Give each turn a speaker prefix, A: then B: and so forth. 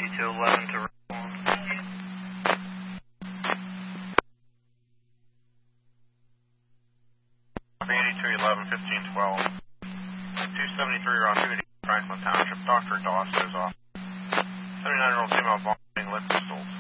A: 8211 to respond.
B: 8211, 1512. 273 on duty, Franklin Township. Dr. Doss is off. 79-year-old female vomiting lip pistols.